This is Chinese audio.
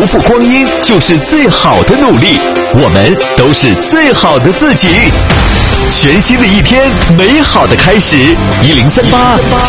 负光阴就是最好的努力，我们都是最好的自己。全新的一天，美好的开始，1038